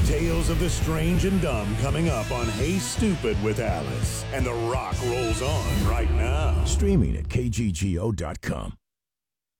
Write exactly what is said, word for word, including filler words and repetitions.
Tales of the strange and dumb coming up on Hey Stupid with Alice. And The Rock rolls on right now. Streaming at K G G O dot com.